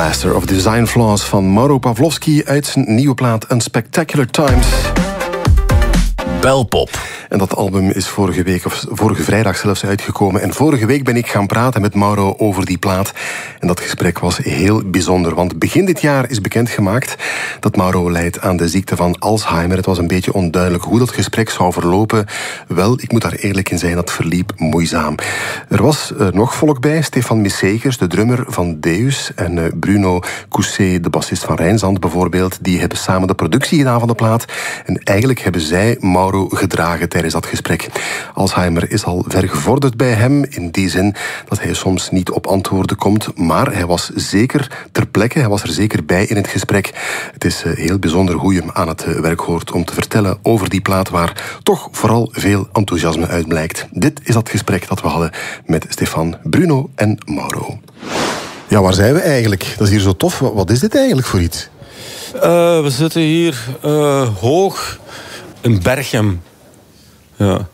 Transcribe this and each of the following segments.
Master of Design Flaws van Mauro Pavlovsky uit zijn nieuwe plaat Unspectacular Times. Belpop. En dat album is vorige vrijdag zelfs uitgekomen. En vorige week ben ik gaan praten met Mauro over die plaat. En dat gesprek was heel bijzonder. Want begin dit jaar is bekendgemaakt dat Mauro lijdt aan de ziekte van Alzheimer. Het was een beetje onduidelijk hoe dat gesprek zou verlopen. Wel, ik moet daar eerlijk in zijn, dat verliep moeizaam. Er was nog volk bij. Stefan Missegers, de drummer van Deus. En Bruno Cousset, de bassist van Rijnzand bijvoorbeeld. Die hebben samen de productie gedaan van de plaat. En eigenlijk hebben zij Mauro gedragen tijdens dat gesprek. Alzheimer is al ver gevorderd bij hem, in die zin dat hij soms niet op antwoorden komt, maar hij was zeker ter plekke, hij was er zeker bij in het gesprek. Het is heel bijzonder hoe je hem aan het werk hoort om te vertellen over die plaat waar toch vooral veel enthousiasme uit blijkt. Dit is dat gesprek dat we hadden met Stefan, Bruno en Mauro. Ja, waar zijn we eigenlijk? Dat is hier zo tof. Wat is dit eigenlijk voor iets? We zitten hier hoog in Berchem. Ja,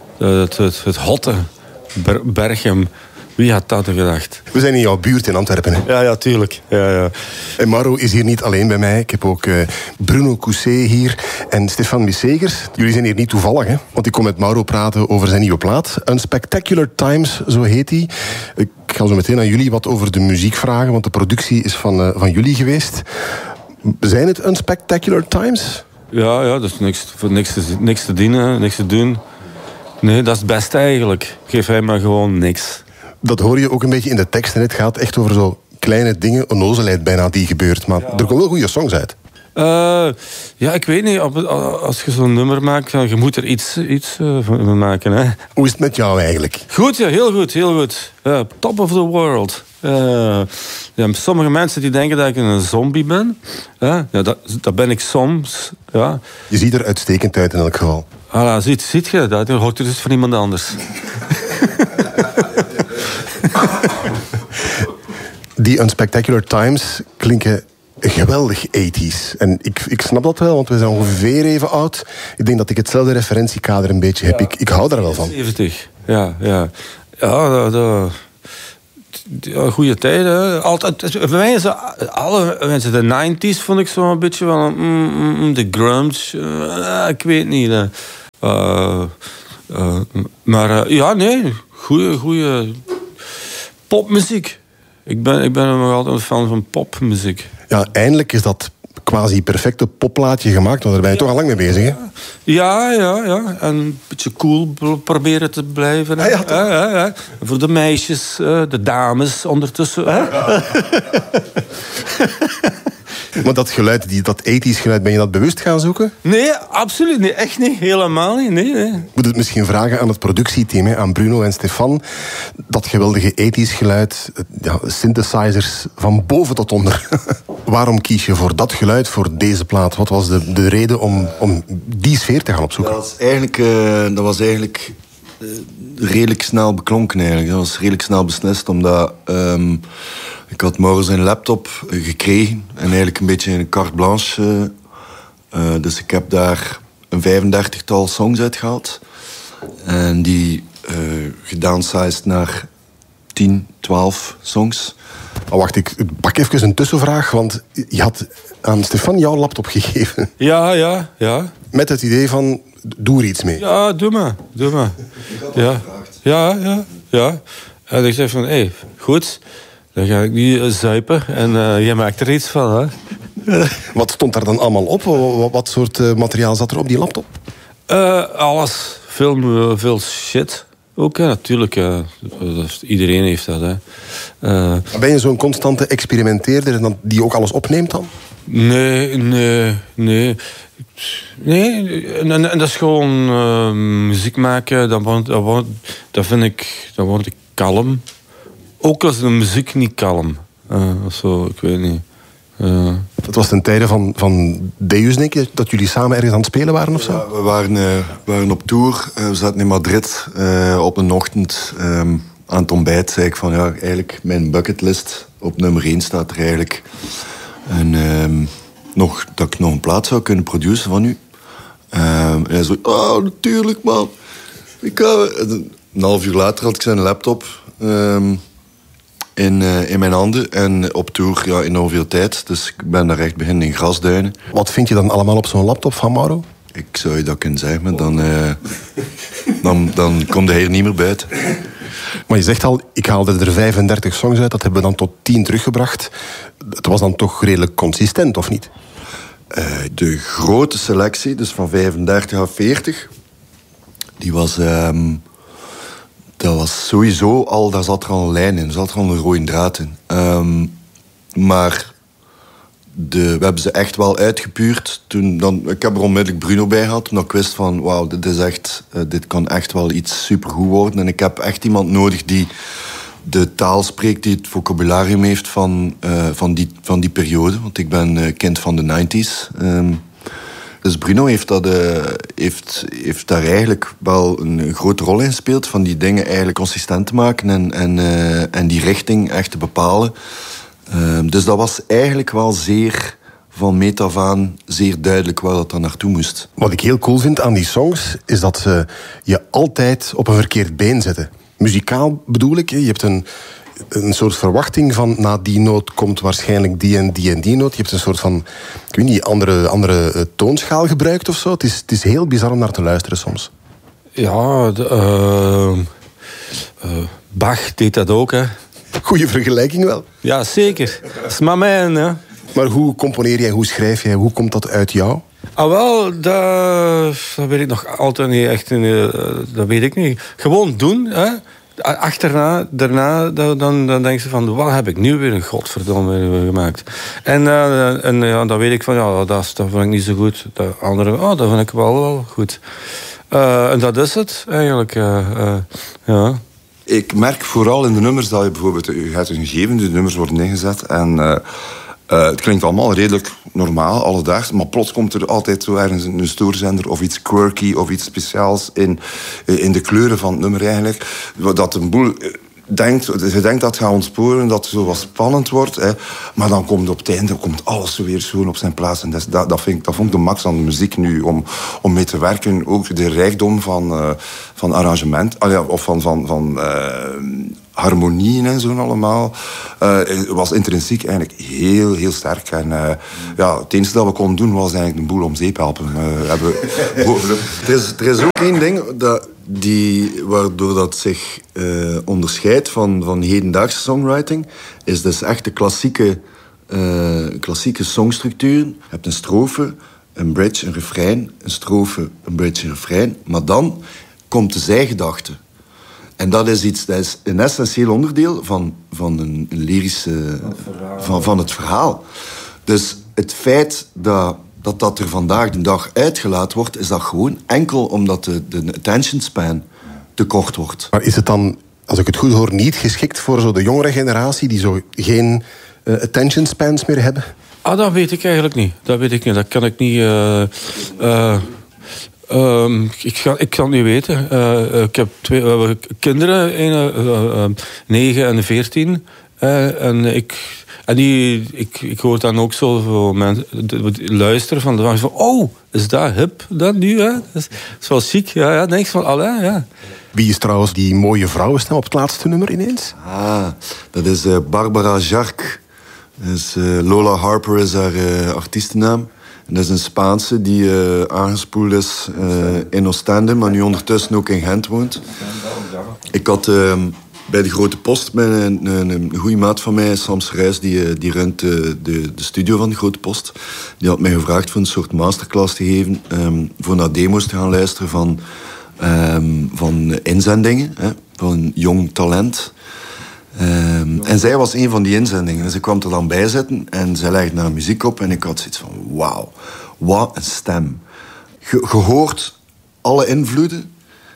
het hotte Berchem. Wie had dat gedacht? We zijn in jouw buurt in Antwerpen, hè? Ja, tuurlijk. Ja. En Mauro is hier niet alleen bij mij. Ik heb ook Bruno Cousset hier en Stefan Missegers. Jullie zijn hier niet toevallig, hè? Want ik kom met Mauro praten over zijn nieuwe plaat. Unspectacular Times, zo heet die. Ik ga zo meteen aan jullie wat over de muziek vragen, want de productie is van jullie geweest. Zijn het Unspectacular Times? Ja, dat is niks te dienen, niks te doen. Nee, dat is het beste eigenlijk. Geef hij maar gewoon niks. Dat hoor je ook een beetje in de tekst. En het gaat echt over zo kleine dingen, onnozelheid bijna die gebeurt. Maar er komen wel goede songs uit. Ja, ik weet niet. Als je zo'n nummer maakt, je moet er iets van maken. Hè? Hoe is het met jou eigenlijk? Goed, ja, heel goed. Top of the world. Ja, sommige mensen die denken dat ik een zombie ben. Ja, dat ben ik soms. Ja. Je ziet er uitstekend uit in elk geval. Voilà, ziet je? Dat hoort er dus van iemand anders. Die Unspectacular Times klinken geweldig 80's. En ik snap dat wel, want we zijn ongeveer even oud. Ik denk dat ik hetzelfde referentiekader een beetje heb. Ik hou daar wel van. 70, ja. Ja, goede tijden. Altijd, voor mij is alle mensen, de 90's vond ik zo een beetje van de grunge. Ik weet niet. Maar ja, nee, goede popmuziek. Ik ben nog altijd een fan van popmuziek. Ja, eindelijk is dat quasi perfecte popplaatje gemaakt, want daar ben je toch al lang mee bezig, hè? Ja. En een beetje cool proberen te blijven. Hè? Ja. Voor de meisjes, de dames ondertussen. Hè? Maar dat geluid, dat 80's geluid, ben je dat bewust gaan zoeken? Nee, absoluut niet. Echt niet. Helemaal niet. Nee. Ik moet het misschien vragen aan het productieteam, hè, aan Bruno en Stefan. Dat geweldige 80's geluid, synthesizers van boven tot onder. Waarom kies je voor dat geluid, voor deze plaat? Wat was de reden om die sfeer te gaan opzoeken? Dat was eigenlijk redelijk snel beklonken eigenlijk. Dat was redelijk snel beslist, omdat ik had morgen zijn laptop gekregen en eigenlijk een beetje een carte blanche. Dus ik heb daar een 35-tal songs uitgehaald. En die gedownsized naar 10, 12 songs. Oh, wacht, ik pak even een tussenvraag, want je had aan Stefan jouw laptop gegeven. Ja. Met het idee van, doe er iets mee. Ja, doe maar. Ja. En ik zei van, goed, dan ga ik nu zuipen en jij maakt er iets van, hè. Wat stond daar dan allemaal op? Wat soort materiaal zat er op die laptop? Alles. Veel shit. Ook, natuurlijk. Iedereen heeft dat, hè. Ben je zo'n constante experimenteerder en die ook alles opneemt dan? Nee. En dat is gewoon muziek maken. Dan word ik kalm. Ook als de muziek niet kalm. Zo, ik weet niet. Dat was ten tijde van Deus, denk ik, dat jullie samen ergens aan het spelen waren of zo? Ja, we waren op tour. We zaten in Madrid op een ochtend aan het ontbijt. Zei ik van, ja, eigenlijk mijn bucketlist op nummer 1 staat er eigenlijk. En dat ik nog een plaat zou kunnen produceren van u. En hij zei, oh, natuurlijk, man. Een half uur later had ik zijn laptop. in mijn handen. En op tour enorm veel tijd. Dus ik ben daar echt beginnen in grasduinen. Wat vind je dan allemaal op zo'n laptop van Mauro? Ik zou je dat kunnen zeggen, maar dan komt de heer niet meer buiten. Maar je zegt al, ik haalde er 35 songs uit. Dat hebben we dan tot 10 teruggebracht. Het was dan toch redelijk consistent, of niet? De grote selectie, dus van 35 à 40... die was... dat was sowieso al... Daar zat er al een lijn in. Er zat er al een rode draad in. Maar... we hebben ze echt wel uitgepuurd. Ik heb er onmiddellijk Bruno bij gehad. Omdat ik wist van, wauw, dit kan echt wel iets supergoed worden. En ik heb echt iemand nodig die de taal spreekt, die het vocabularium heeft van die periode. Want ik ben kind van de 90s. Dus Bruno heeft daar eigenlijk wel een grote rol in gespeeld. Van die dingen eigenlijk consistent te maken en die richting echt te bepalen. Dus dat was eigenlijk wel zeer van meet af aan zeer duidelijk waar dat dan naartoe moest. Wat ik heel cool vind aan die songs is dat ze je altijd op een verkeerd been zetten. Muzikaal bedoel ik, je hebt een soort verwachting van na die noot komt waarschijnlijk die en die en die noot. Je hebt een soort van, ik weet niet, andere toonschaal gebruikt of zo. Het is heel bizar om naar te luisteren soms. Ja, Bach deed dat ook, hè. Goeie vergelijking wel. Ja, zeker. Dat is maar mijn, hè. Maar hoe componeer jij, hoe schrijf jij, hoe komt dat uit jou? Wel, dat weet ik nog altijd niet echt. Dat weet ik niet. Gewoon doen, hè. Daarna, dan denk je van, wat heb ik nu weer een godverdomme gemaakt? En dan weet ik van, ja, dat vind ik niet zo goed. De andere, dat vind ik wel goed. En dat is het, eigenlijk. Ja. Ik merk vooral in de nummers dat je bijvoorbeeld... Je gaat een gegeven, de nummers worden ingezet en... het klinkt allemaal redelijk normaal, alledaags, maar plots komt er altijd zo ergens een stoorzender of iets quirky of iets speciaals in de kleuren van het nummer eigenlijk. Dat een boel je denkt dat het gaat ontsporen, dat het zo wat spannend wordt, hè, maar dan komt op het einde alles weer schoon op zijn plaats. En dat vond ik de max aan de muziek nu, om mee te werken. Ook de rijkdom van arrangement, of van harmonieën en zo allemaal, was intrinsiek eigenlijk heel, heel sterk. En het enige dat we konden doen was eigenlijk een boel om zeep helpen. Er is ook één ding waardoor dat zich onderscheidt van hedendaagse songwriting, is dus echt de klassieke songstructuur. Je hebt een strofe, een bridge, een refrein, een strofe, een bridge, een refrein, maar dan komt de zijgedachte. En dat is een essentieel onderdeel van een lyrische... Van het verhaal. Dus het feit dat er vandaag de dag uitgelaten wordt, is dat gewoon enkel omdat de attention span te kort wordt. Maar is het dan, als ik het goed hoor, niet geschikt voor zo de jongere generatie die zo geen attention spans meer hebben? Dat weet ik eigenlijk niet. Dat kan ik niet... Ik kan het niet weten. Ik heb 2 kinderen, 9 en 14. En ik hoor dan ook zoveel mensen luisteren van is dat hip dan nu? Hè? Dat is wel chic. Ja, denk ik van, ja. Wie is trouwens die mooie vrouwenstem op het laatste nummer ineens? Dat is Barbara Jark. Dus, Lola Harper is haar artiestennaam. En dat is een Spaanse die aangespoeld is in Oostende, maar nu ondertussen ook in Gent woont. Ik had bij de Grote Post met een goede maat van mij, Sam Serijs, die runt de studio van de Grote Post. Die had mij gevraagd voor een soort masterclass te geven, voor naar demo's te gaan luisteren van inzendingen, van jong talent. En zij was een van die inzendingen. Dus ik kwam er dan bij zitten en zij legde naar muziek op en ik had zoiets van, wauw, wat een stem. Je hoort alle invloeden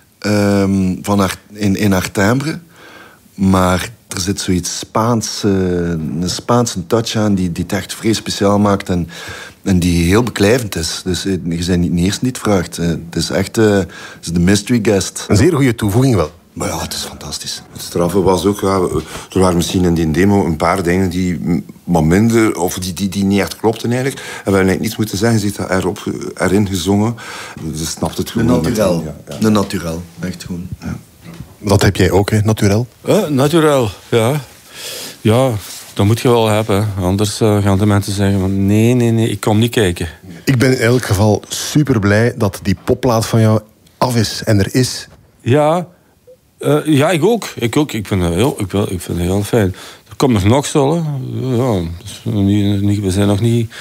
in haar timbre, maar er zit zoiets een Spaanse touch aan die het echt vrij speciaal maakt en die heel beklijvend is. Dus je bent niet de eerste die het vraagt. Het is echt de mystery guest. Een zeer goede toevoeging wel. Maar ja, het is fantastisch. Het straffe was ook, er waren misschien in die demo een paar dingen die wat minder, of die niet echt klopten eigenlijk. En we hebben eigenlijk niets moeten zeggen, je ziet dat erin gezongen. Je snapt het gewoon. Een naturel, echt gewoon. Ja. Dat heb jij ook, hè, naturel? Naturel, ja. Ja, dat moet je wel hebben. Anders gaan de mensen zeggen van nee, ik kom niet kijken. Ik ben in elk geval super blij dat die popplaat van jou af is en er is. Ja, ik ook. Ik vind het heel fijn. Er komt nog zo, hè. Ja, we zijn nog niet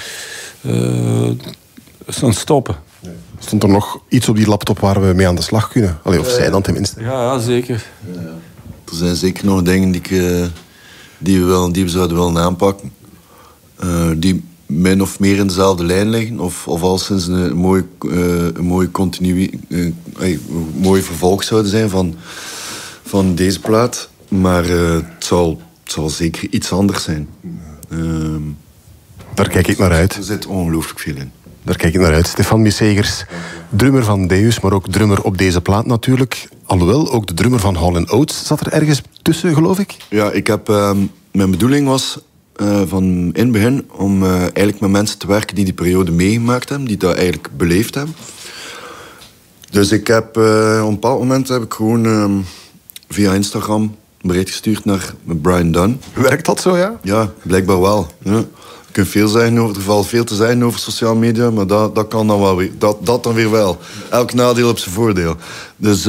aan het stoppen. Stond er nog iets op die laptop waar we mee aan de slag kunnen? Allee, of zij dan tenminste. Ja, zeker. Ja. Er zijn zeker nog dingen die we zouden willen aanpakken. Die min of meer in dezelfde lijn liggen. Of al sinds een mooi vervolg zouden zijn van deze plaat. Maar het zal zeker iets anders zijn. Daar kijk ik naar uit. Er zit ongelooflijk veel in. Daar kijk ik naar uit. Stefan Missegers, drummer van Deus, maar ook drummer op deze plaat natuurlijk. Alhoewel, ook de drummer van Hall & Oates zat er ergens tussen, geloof ik? Ja, mijn bedoeling was van in het begin om eigenlijk met mensen te werken die periode meegemaakt hebben, die dat eigenlijk beleefd hebben. Dus ik heb op een bepaald moment heb ik gewoon via Instagram een bericht gestuurd naar Brian Dunn. Werkt dat zo, ja? Ja, blijkbaar wel. Ja. Je kunt veel zeggen er valt veel te zeggen over sociale media, maar dat kan dan wel weer. Dat dan weer wel. Elk nadeel op zijn voordeel. Dus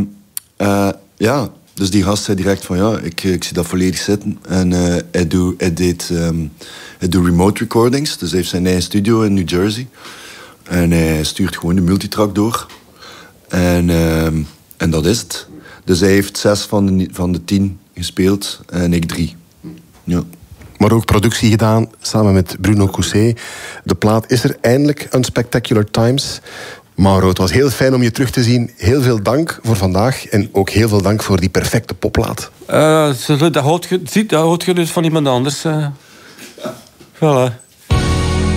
dus die gast zei direct van ja, ik zie dat volledig zitten. En hij doet remote recordings. Dus hij heeft zijn eigen studio in New Jersey. En hij stuurt gewoon de multitrack door. En dat is het. Dus hij heeft 6 van de 10 gespeeld en ik 3. Ja. Maar ook productie gedaan, samen met Bruno Cousset. De plaat is er eindelijk, Unspectacular Times. Mauro, het was heel fijn om je terug te zien. Heel veel dank voor vandaag. En ook heel veel dank voor die perfecte popplaat. Dat hoort je dus van iemand anders. Voilà.